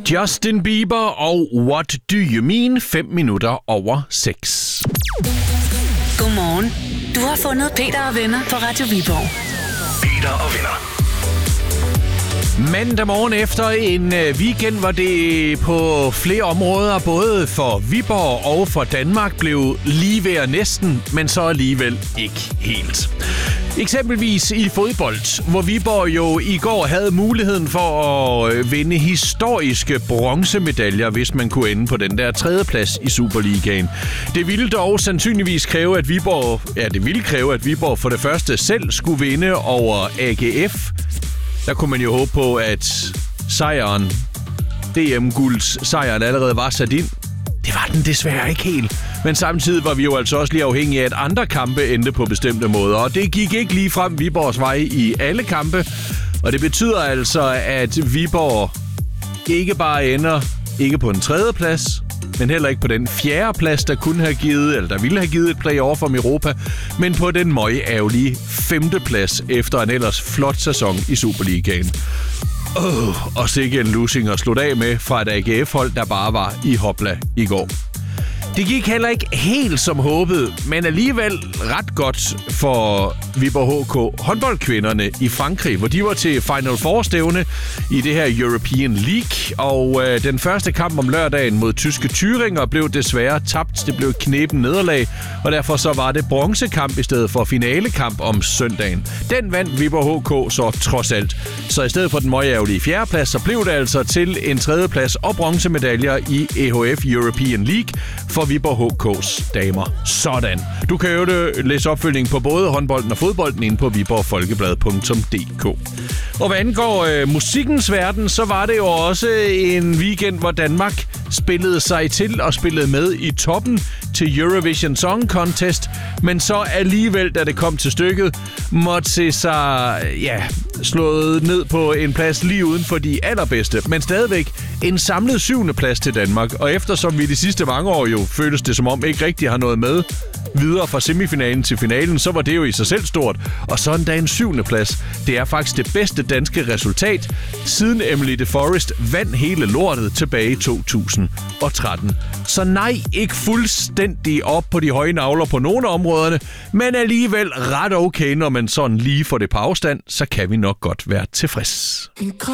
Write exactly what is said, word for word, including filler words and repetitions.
Justin Bieber og What Do You Mean? fem minutter over seks. Godmorgen. Du har fundet Peter og venner på Radio Viborg. Peter og venner. Mandag morgen efter en weekend, hvor det på flere områder, både for Viborg og for Danmark, blev lige ved at næsten, men så alligevel ikke helt. Eksempelvis i fodbold, hvor Viborg jo i går havde muligheden for at vinde historiske bronzemedaljer, hvis man kunne ende på den der tredjeplads i Superligaen. Det ville dog sandsynligvis kræve, at Viborg, ja, det ville kræve, at Viborg for det første selv skulle vinde over A G F. Der kunne man jo håbe på, at sejren, D M-gulds sejren allerede var sat ind. Det var den desværre ikke helt. Men samtidig var vi jo altså også lige afhængige af, at andre kampe endte på bestemte måder. Og det gik ikke lige frem Viborgs vej i alle kampe. Og det betyder altså, at Viborg ikke bare ender ikke på en tredje plads, men heller ikke på den fjerde plads, der kunne have givet, eller der ville have givet et playoff om Europa, men på den møgærgerlige femte plads efter en ellers flot sæson i Superligaen. Oh, og sikke en losing at slutte af med fra et A G F-hold, der bare var i hopla i går. Det gik heller ikke helt som håbet, men alligevel ret godt for Viborg H K håndboldkvinderne i Frankrig, hvor de var til Final Four-stævne i det her European League. Og øh, den første kamp om lørdagen mod tyske Thüringer blev desværre tabt. Det blev et knepen nederlag, og derfor så var det bronzekamp i stedet for finalekamp om søndagen. Den vandt Viborg H K så trods alt. Så i stedet for den møgærgerlige fjerdeplads, så blev det altså til en tredjeplads og bronzemedaljer i E H F European League for Viborg H K's damer. Sådan. Du kan jo læse opfølgning på både håndbolden og fodbolden inde på viborg folkeblad punktum d k. Og hvad angår øh, musikkens verden, så var det jo også en weekend, hvor Danmark spillede sig til og spillede med i toppen til Eurovision Song Contest, men så alligevel, da det kom til stykket, måtte se sig ja, slået ned på en plads lige uden for de allerbedste, men stadigvæk en samlet syvende plads til Danmark. Og eftersom vi de sidste mange år jo føles det som om ikke rigtig har noget med videre fra semifinalen til finalen, så var det jo i sig selv stort. Og så endda en syvende plads. Det er faktisk det bedste danske resultat, siden Emily de Forest vandt hele lortet tilbage i to tusind og tretten. Så nej, ikke fuldstændig op på de høje nagler på nogle af områderne, men alligevel ret okay, når man sådan lige får det på afstand, så kan vi nok godt være tilfreds.